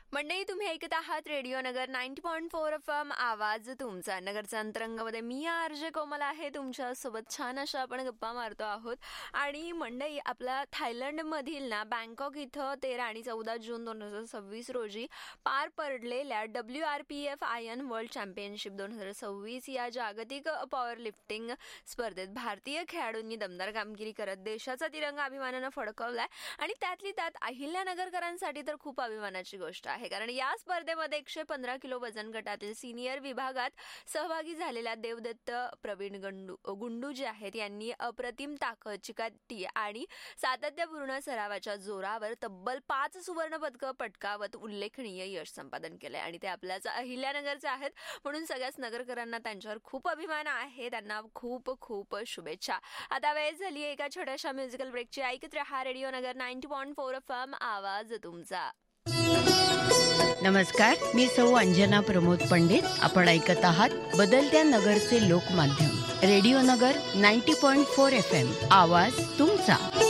मंडळी, तुम्ही ऐकत आहात रेडिओ नगर 90.4 FM. आवाज तुमचा. नगरच्या अंतरंगामध्ये मी आरजे कोमल आहे तुमच्यासोबत. छान अशा आपण गप्पा मारतो आहोत. आणि मंडळी, आपला थायलंडमधील ना बँकॉक इथं 13 आणि 14 जून 2026 रोजी पार पडलेल्या WRPF आयर्न वर्ल्ड चॅम्पियनशिप 2026 या जागतिक पॉवर लिफ्टिंग स्पर्धेत भारतीय खेळाडूंनी दमदार कामगिरी करत देशाचा तिरंगा अभिमानानं फडकवलाय. आणि त्यातली त्यात अहिल्यानगरकरांसाठी तर खूप अभिमानाची गोष्ट आहे, कारण या स्पर्धेमध्ये 115 किलो वजन गटातील सिनियर विभागात सहभागी झालेल्या देवदत्त प्रवीण गुंडू जे आहेत यांनी अप्रतिम ताकद, चिकाटी आणि सातत्यपूर्ण सरावाच्या जोरावर तब्बल 5 सुवर्ण पदकं पटकावत उल्लेखनीय यश संपादन केलंय. आणि ते आपल्याच अहिल्यानगरचे आहेत, म्हणून सगळ्याच नगरकरांना त्यांच्यावर खूप अभिमान आहे. त्यांना खूप खूप शुभेच्छा. आता वेळ झाली एका छोट्याशा म्युझिकल ब्रेकची. ऐकत रहा रेडिओ नगर 90.4 FM. आवाज तुमचा. नमस्कार, मी सौ अंजना प्रमोद पंडित. आपण ऐकत आहात बदलत्या नगरचे लोकमाध्यम रेडिओ नगर 90.4 FM. आवाज तुमचा.